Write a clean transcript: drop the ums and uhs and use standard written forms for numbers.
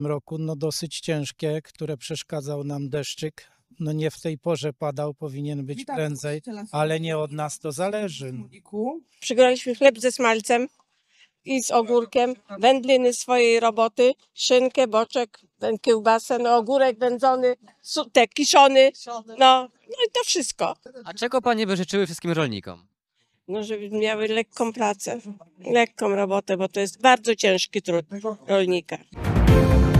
roku no dosyć ciężkie, które przeszkadzał nam deszczyk. No nie w tej porze padał, powinien być prędzej, ale nie od nas to zależy. Przygotowaliśmy chleb ze smalcem i z ogórkiem, wędliny swojej roboty, szynkę, boczek, kiełbasę, no, ogórek wędzony, kiszony, no i to wszystko. A czego panie by życzyły wszystkim rolnikom? No, żeby miały lekką pracę, lekką robotę, bo to jest bardzo ciężki trud rolnika.